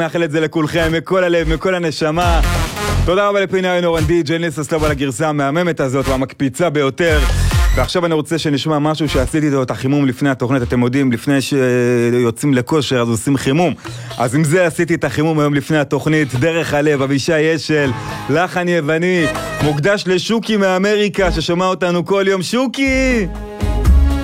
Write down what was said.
מאחל את זה לכולכם, מכל הלב, מכל הנשמה. תודה רבה לפינה אורנדי, ג'ייניס אסלוב על הגרסה המהממת הזאת והמקפיצה ביותר. ועכשיו אני רוצה שנשמע משהו שעשיתי את החימום לפני התוכנית. אתם יודעים, לפני שיוצאים לכושר אז עושים חימום. אז עם זה עשיתי את החימום היום לפני התוכנית. דרך הלב, אבישי אשל, לחן יווני, מוקדש לשוקי מאמריקה ששומע אותנו כל יום. שוקי!